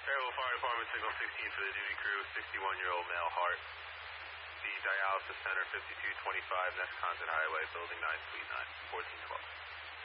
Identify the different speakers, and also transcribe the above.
Speaker 1: Fayetteville Fire Department, signal 16 for the duty crew, 61-year-old male heart. The dialysis center, 5225 Next Content Highway, building 9, suite 9, 1412.